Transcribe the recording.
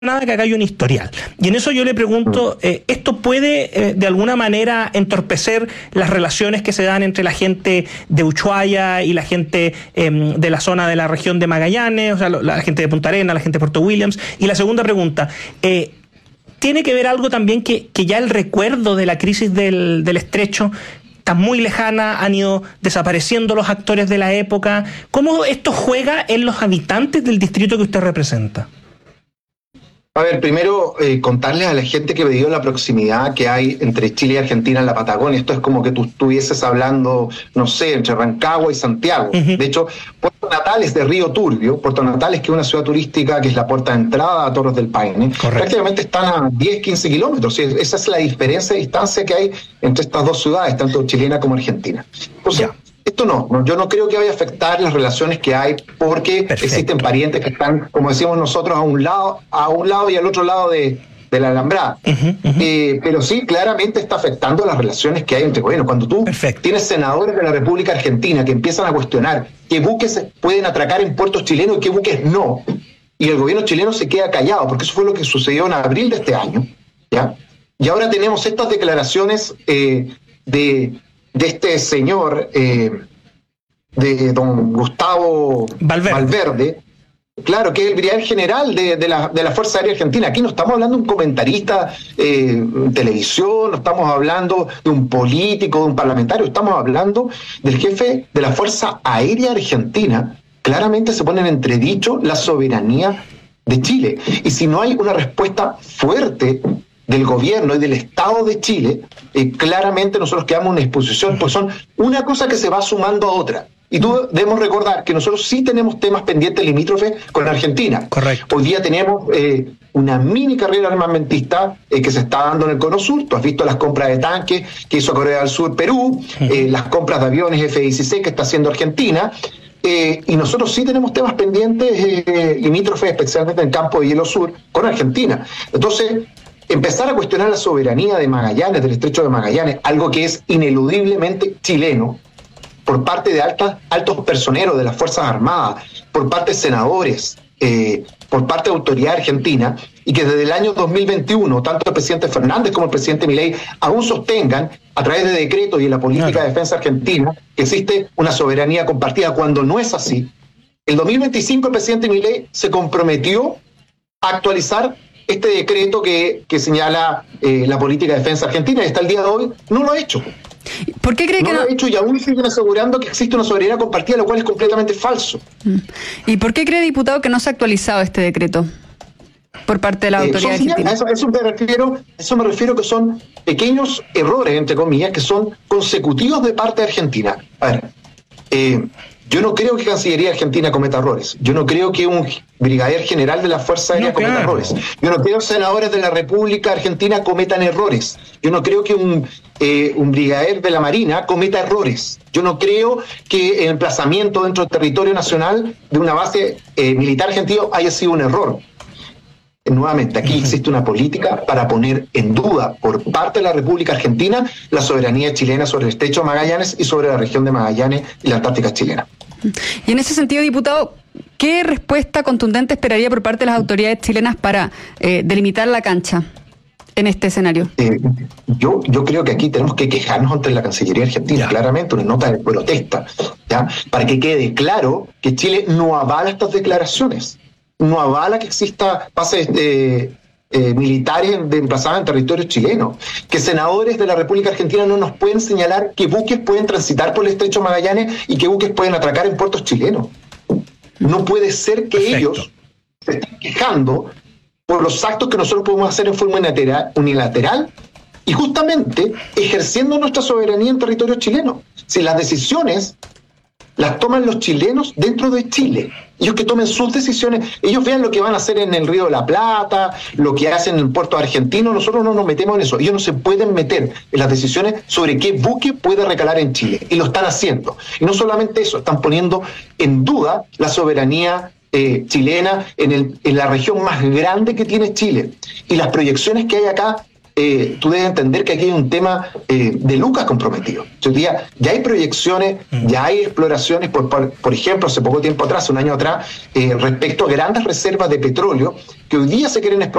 nada que acá hay un historial. Y en eso yo le pregunto, ¿esto puede de alguna manera entorpecer las relaciones que se dan entre la gente de Ushuaia y la gente de la zona de la región de Magallanes, o sea, la gente de Punta Arenas, la gente de Puerto Williams? Y la segunda pregunta, ¿tiene que ver algo también que ya el recuerdo de la crisis del estrecho está muy lejana, han ido desapareciendo los actores de la época? ¿Cómo esto juega en los habitantes del distrito que usted representa? A ver, primero contarles a la gente que vivió la proximidad que hay entre Chile y Argentina en la Patagonia. Esto es como que tú estuvieses hablando, no sé, entre Rancagua y Santiago. De hecho, Puerto Natales de Río Turbio, Puerto Natales, que es una ciudad turística que es la puerta de entrada a Torres del Paine, prácticamente están a 10, 15 kilómetros. Esa es la diferencia de distancia que hay entre estas dos ciudades, tanto chilena como argentina. Entonces, esto yo no creo que vaya a afectar las relaciones que hay, porque existen parientes que están, como decimos nosotros, a un lado y al otro lado de la alambrada. Pero sí, claramente está afectando las relaciones que hay entre gobiernos. Cuando tú tienes senadores de la República Argentina que empiezan a cuestionar qué buques pueden atracar en puertos chilenos y qué buques no, y el gobierno chileno se queda callado, porque eso fue lo que sucedió en abril de este año, ¿ya? Y ahora tenemos estas declaraciones de este señor, de don Gustavo Valverde, claro, que es el brigadier general de la Fuerza Aérea Argentina. Aquí no estamos hablando de un comentarista en televisión, no estamos hablando de un político, de un parlamentario, estamos hablando del jefe de la Fuerza Aérea Argentina. Claramente se pone en entredicho la soberanía de Chile. Y si no hay una respuesta fuerte del gobierno y del Estado de Chile, claramente nosotros quedamos en una exposición, pues son una cosa que se va sumando a otra. Y debemos recordar que nosotros sí tenemos temas pendientes limítrofes con Argentina. Correcto. Hoy día tenemos una mini carrera armamentista que se está dando en el Cono Sur. Tú has visto las compras de tanques que hizo Corea del Sur, Perú, las compras de aviones F-16 que está haciendo Argentina. Y nosotros sí tenemos temas pendientes limítrofes, especialmente en el campo de hielo sur, con Argentina. Entonces, empezar a cuestionar la soberanía de Magallanes, del estrecho de Magallanes, algo que es ineludiblemente chileno, por parte de altos personeros de las Fuerzas Armadas, por parte de senadores, por parte de autoridad argentina, y que desde el año 2021, tanto el presidente Fernández como el presidente Milei aún sostengan, a través de decretos y en la política de defensa argentina, que existe una soberanía compartida, cuando no es así. En 2025 el presidente Milei se comprometió a actualizar este decreto que señala la política de defensa argentina, y hasta el día de hoy no lo ha hecho. ¿Por qué cree que no lo ha hecho, y aún siguen asegurando que existe una soberanía compartida, lo cual es completamente falso? ¿Y por qué cree, diputado, que no se ha actualizado este decreto por parte de la autoridad argentina? Eso me refiero que son pequeños errores, entre comillas, que son consecutivos de parte de Argentina. A ver, yo no creo que Cancillería Argentina cometa errores. Yo no creo que un brigadier general de la Fuerza Aérea cometa errores. Yo no creo que senadores de la República Argentina cometan errores. Yo no creo que un brigadier de la Marina cometa errores. Yo no creo que el emplazamiento dentro del territorio nacional de una base militar argentina haya sido un error. Nuevamente, aquí existe una política para poner en duda por parte de la República Argentina la soberanía chilena sobre el estrecho de Magallanes y sobre la región de Magallanes y la Antártica chilena. Y en ese sentido, diputado, ¿qué respuesta contundente esperaría por parte de las autoridades chilenas para delimitar la cancha en este escenario? Yo creo que aquí tenemos que quejarnos ante la Cancillería Argentina, claramente, una nota de protesta, ¿ya? Para que quede claro que Chile no avala estas declaraciones, no avala que exista bases militares emplazadas en territorio chileno, que senadores de la República Argentina no nos pueden señalar qué buques pueden transitar por el estrecho de Magallanes y qué buques pueden atracar en puertos chilenos. No puede ser que ellos se estén quejando por los actos que nosotros podemos hacer en forma unilateral y justamente ejerciendo nuestra soberanía en territorio chileno. Si las decisiones las toman los chilenos dentro de Chile, ellos que tomen sus decisiones, ellos vean lo que van a hacer en el Río de la Plata, lo que hacen en el puerto argentino, nosotros no nos metemos en eso. Ellos no se pueden meter en las decisiones sobre qué buque puede recalar en Chile, y lo están haciendo. Y no solamente eso, están poniendo en duda la soberanía chilena en la región más grande que tiene Chile, y las proyecciones que hay acá tú debes entender que aquí hay un tema de lucas comprometido. Hoy día ya hay proyecciones, ya hay exploraciones, por ejemplo, hace poco tiempo atrás, un año atrás, respecto a grandes reservas de petróleo que hoy día se quieren explorar